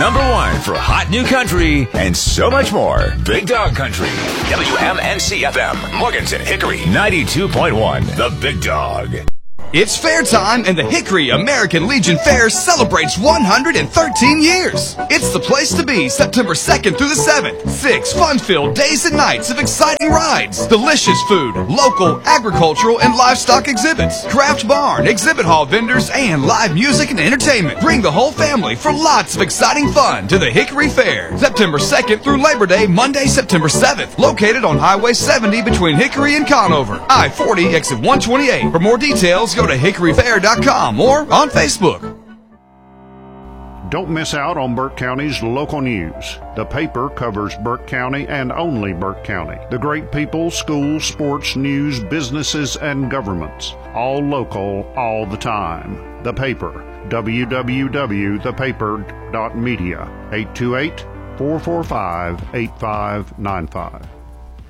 #1 for hot new country and so much more. Big Dog Country. WMNC FM, Morganton, Hickory, 92.1. The Big Dog. It's fair time, and the Hickory American Legion Fair celebrates 113 years. It's the place to be September 2nd through the 7th. 6 fun-filled days and nights of exciting rides, delicious food, local, agricultural, and livestock exhibits, craft barn, exhibit hall vendors, and live music and entertainment. Bring the whole family for lots of exciting fun to the Hickory Fair. September 2nd through Labor Day, Monday, September 7th. Located on Highway 70 between Hickory and Conover. I-40, exit 128. For more details, go to hickoryfair.com or on Facebook. Don't miss out on Burke County's local news. The paper covers Burke County and only Burke County. The great people, schools, sports, news, businesses, and governments. All local, all the time. The paper. www.thepaper.media. 828-445-8595.